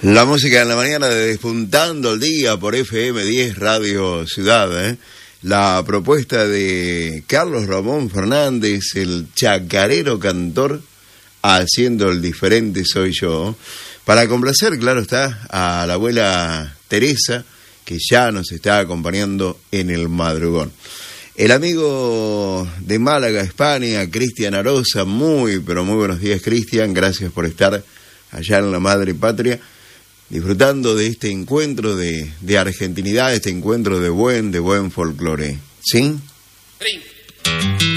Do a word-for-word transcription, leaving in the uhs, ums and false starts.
La música en la mañana de Despuntando el Día por F M diez Radio Ciudad, ¿eh? La propuesta de Carlos Ramón Fernández, el chacarero cantor, haciendo el diferente soy yo, para complacer, claro está, a la abuela Teresa, que ya nos está acompañando en el madrugón. El amigo de Málaga, España, Cristian Arosa, muy, pero muy buenos días, Cristian, gracias por estar allá en la madre patria, disfrutando de este encuentro de, de argentinidad, este encuentro de buen, de buen folclore. ¿Sí?